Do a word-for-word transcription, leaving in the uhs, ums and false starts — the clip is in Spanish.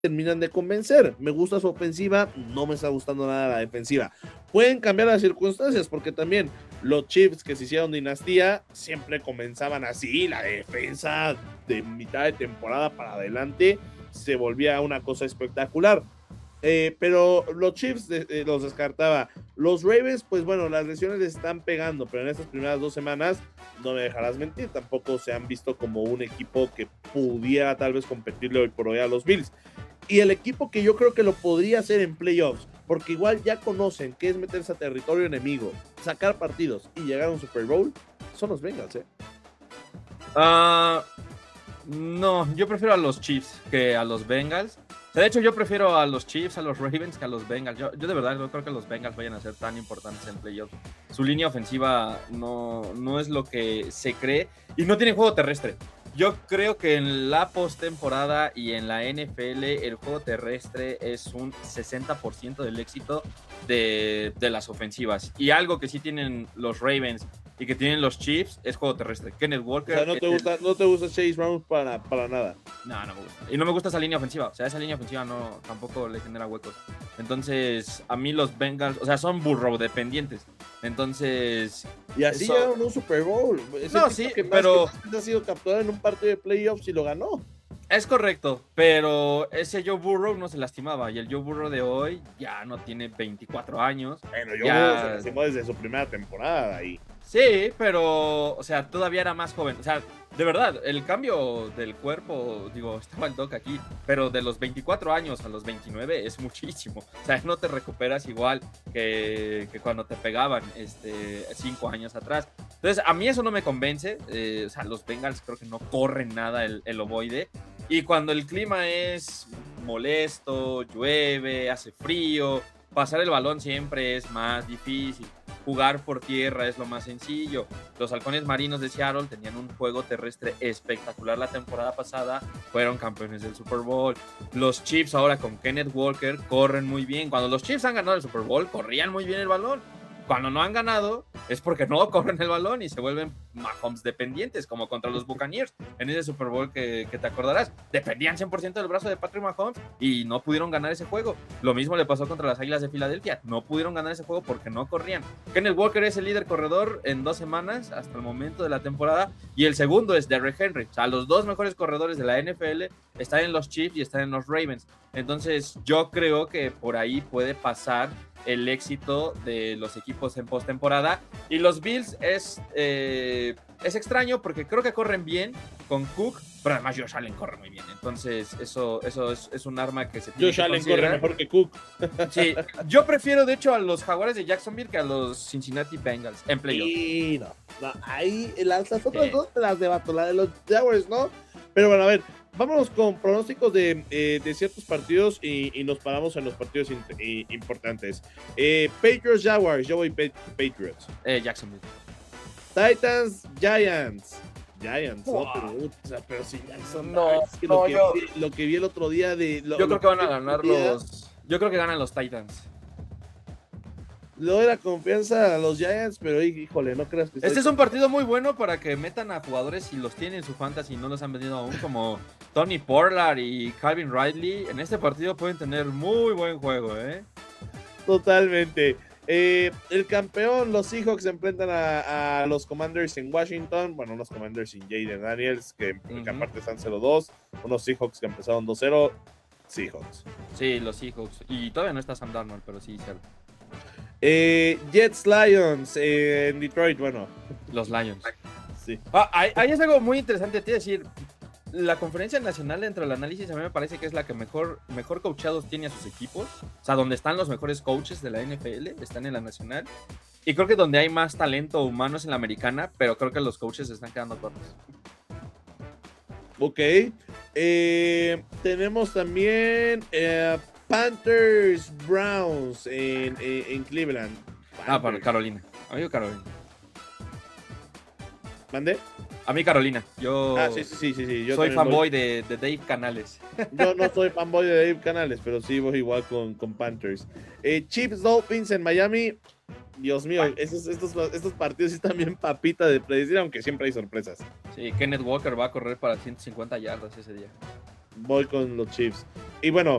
terminan de convencer. Me gusta su ofensiva, no me está gustando nada la defensiva. Pueden cambiar las circunstancias, porque también los Chiefs que se hicieron dinastía siempre comenzaban así, la defensa de mitad de temporada para adelante se volvía una cosa espectacular. Eh, pero los Chiefs eh, eh, los descartaba. Los Ravens, pues bueno, las lesiones les están pegando, pero en estas primeras dos semanas, no me dejarás mentir, tampoco se han visto como un equipo que pudiera tal vez competirle hoy por hoy a los Bills. Y el equipo que yo creo que lo podría hacer en playoffs, porque igual ya conocen qué es meterse a territorio enemigo, sacar partidos y llegar a un Super Bowl, son los Bengals, ¿eh? Uh, no, yo prefiero a los Chiefs que a los Bengals. O sea, de hecho, yo prefiero a los Chiefs, a los Ravens que a los Bengals. Yo, yo de verdad no creo que los Bengals vayan a ser tan importantes en playoffs. Su línea ofensiva no, no es lo que se cree y no tiene juego terrestre. Yo creo que en la postemporada y en la N F L el juego terrestre es un sesenta por ciento del éxito de, de las ofensivas. Y algo que sí tienen los Ravens y que tienen los Chiefs es juego terrestre. Kenneth Walker. O sea, no te gusta, el... no te gusta Chase Brown para, para nada. No, no me gusta. Y no me gusta esa línea ofensiva. O sea, esa línea ofensiva no, tampoco le genera huecos. Entonces, a mí los Bengals, o sea, son burro dependientes. Entonces... Y así eso... llegaron a un Super Bowl. Ese no, sí, que más, pero... que más ha sido capturado en un partido de playoffs y lo ganó. Es correcto, pero ese Joe Burrow no se lastimaba y el Joe Burrow de hoy ya no tiene veinticuatro años. Bueno, Joe ya... Burrow se lastimó desde su primera temporada ahí. Sí, pero, o sea, todavía era más joven. O sea, de verdad, el cambio del cuerpo, digo, estaba el doc aquí, pero de los veinticuatro años a los veintinueve es muchísimo. O sea, no te recuperas igual que, que cuando te pegaban este, cinco años atrás. Entonces, a mí eso no me convence. Eh, o sea, los Bengals creo que no corren nada el, el ovoide. Y cuando el clima es molesto, llueve, hace frío, pasar el balón siempre es más difícil. Jugar por tierra es lo más sencillo. Los halcones marinos de Seattle tenían un juego terrestre espectacular la temporada pasada. Fueron campeones del Super Bowl. Los Chiefs ahora con Kenneth Walker corren muy bien. Cuando los Chiefs han ganado el Super Bowl, corrían muy bien el balón. Cuando no han ganado es porque no corren el balón y se vuelven Mahomes dependientes, como contra los Buccaneers en ese Super Bowl que, que te acordarás. Dependían cien por ciento del brazo de Patrick Mahomes y no pudieron ganar ese juego. Lo mismo le pasó contra las Águilas de Filadelfia. No pudieron ganar ese juego porque no corrían. Kenneth Walker es el líder corredor en dos semanas hasta el momento de la temporada y el segundo es Derrick Henry. O sea, los dos mejores corredores de la N F L están en los Chiefs y están en los Ravens. Entonces yo creo que por ahí puede pasar el éxito de los equipos en postemporada. Y los Bills es, eh, es extraño porque creo que corren bien con Cook, pero además Josh Allen corre muy bien. Entonces eso, eso es, es un arma que se tiene Josh que Allen considerar. corre mejor que Cook. Sí, yo prefiero de hecho a los Jaguares de Jacksonville que a los Cincinnati Bengals en playoff. Sí, no, no, ahí las, las otras sí. dos te las debato, la de los Jaguars, ¿no? Pero bueno, a ver, vámonos con pronósticos de, eh, de ciertos partidos y, y nos paramos en los partidos in, y, importantes. Eh, Patriots Jaguars, yo voy pa- Patriots. Eh, Jacksonville. Titans Giants. Giants, wow. no, pero, o sea, pero si Jackson, no, es que no, lo, que yo, vi, lo que vi el otro día de... Lo, yo lo creo que van a ganar día, los... Yo creo que ganan los Titans. Le doy la confianza a los Giants, pero híjole, no creas que... Este es un partido muy bueno para que metan a jugadores si los tienen en su fantasy y no los han vendido aún, como Tony Pollard y Calvin Ridley. En este partido pueden tener muy buen juego, ¿eh? Totalmente. Eh, el campeón, los Seahawks, se enfrentan a, a los Commanders en Washington. Bueno, unos Commanders sin Jayden Daniels, que, uh-huh. que aparte están cero dos. Unos Seahawks que empezaron dos cero. Seahawks. Sí, los Seahawks. Y todavía no está Sam Darnold, pero sí, cero. Eh, Jets Lions eh, en Detroit, bueno. Los Lions. Sí. Ah, ahí, ahí es algo muy interesante, te decir. La conferencia nacional dentro del análisis a mí me parece que es la que mejor, mejor coachados tiene a sus equipos. O sea, donde están los mejores coaches de la N F L, están en la nacional. Y creo que donde hay más talento humano es en la americana, pero creo que los coaches se están quedando cortos. Ok. Eh, tenemos también eh, Panthers Browns en, en, en Cleveland. Panthers. Ah, para Carolina. Amigo Carolina. ¿Mande? A mí Carolina, yo ah, sí, sí, sí, sí. Yo soy fanboy de, de Dave Canales. Yo no soy fanboy de Dave Canales, pero sí voy igual con, con Panthers. Eh, Chiefs Dolphins en Miami. Dios mío, esos, estos, estos partidos están bien papita de predecir, aunque siempre hay sorpresas. Sí, Kenneth Walker va a correr para ciento cincuenta yardas ese día. voy con los Chiefs. Y bueno,